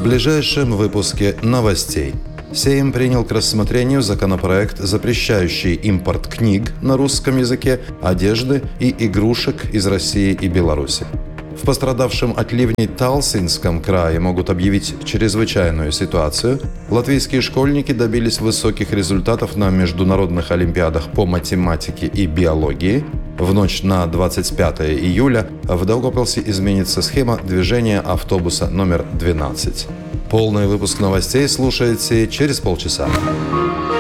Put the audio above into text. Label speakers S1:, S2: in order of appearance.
S1: ближайшем выпуске новостей. Сейм принял к рассмотрению законопроект, запрещающий импорт книг на русском языке, одежды и игрушек из России и Беларуси. В пострадавшем от ливней Талсинском крае могут объявить чрезвычайную ситуацию. Латвийские школьники добились высоких результатов на международных олимпиадах по математике и биологии. В ночь на 25 июля в Даугавпилсе изменится схема движения автобуса номер 12. Полный выпуск новостей слушайте через полчаса.